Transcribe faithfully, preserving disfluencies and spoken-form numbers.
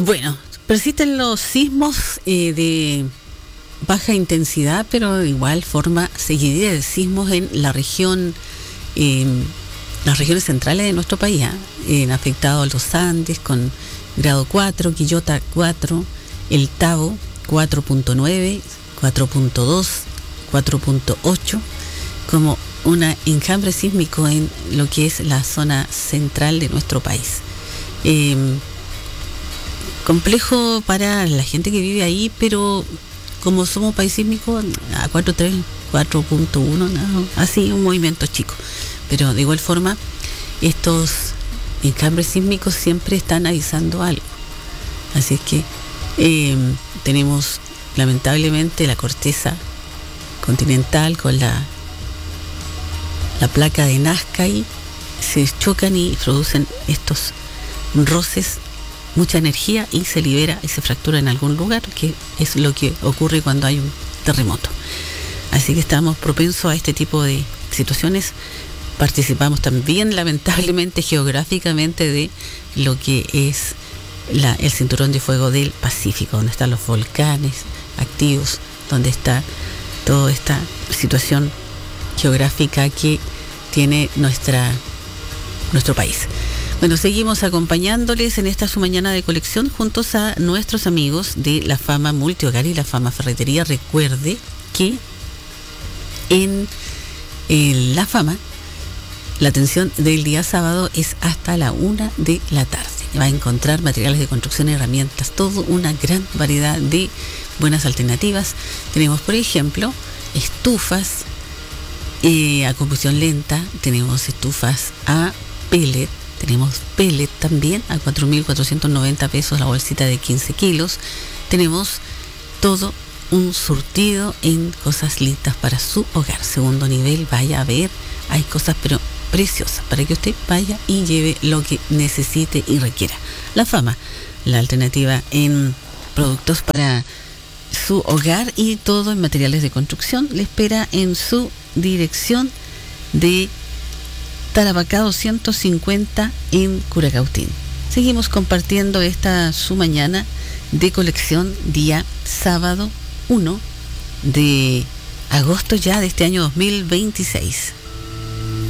Bueno, persisten los sismos eh, de baja intensidad, pero de igual forma seguidilla de sismos en la región, eh, las regiones centrales de nuestro país, ¿eh? Han afectado a los Andes con grado cuatro, Quillota cuatro, El Tabo cuatro punto nueve, cuatro punto dos, cuatro punto ocho, como un enjambre sísmico en lo que es la zona central de nuestro país. Eh, complejo para la gente que vive ahí, pero como somos país sísmico, a cuatro punto tres, cuatro punto uno, no, así un movimiento chico. Pero de igual forma, estos enjambres sísmicos siempre están avisando algo. Así es que eh, tenemos lamentablemente la corteza continental con la, la placa de Nazca y se chocan y producen estos roces, mucha energía, y se libera y se fractura en algún lugar, que es lo que ocurre cuando hay un terremoto. Así que estamos propensos a este tipo de situaciones. Participamos también lamentablemente geográficamente de lo que es la, el cinturón de fuego del Pacífico, donde están los volcanes activos, donde está toda esta situación geográfica que tiene nuestra, nuestro país. Bueno, seguimos acompañándoles en esta su mañana de colección juntos a nuestros amigos de La Fama Multihogar y La Fama Ferretería. Recuerde que en, en La Fama la atención del día sábado es hasta la una de la tarde. Va a encontrar materiales de construcción, herramientas, todo una gran variedad de buenas alternativas. Tenemos, por ejemplo, estufas eh, a combustión lenta, tenemos estufas a pellet, tenemos pellet también a cuatro mil cuatrocientos noventa pesos la bolsita de quince kilos. Tenemos todo un surtido en cosas listas para su hogar. Segundo nivel, vaya a ver, hay cosas pero preciosas para que usted vaya y lleve lo que necesite y requiera. La Fama, la alternativa en productos para su hogar y todo en materiales de construcción, le espera en su dirección de Tarapacá doscientos cincuenta en Curacautín. Seguimos compartiendo esta su mañana de colección, día sábado uno de agosto ya de este año dos mil veintiséis.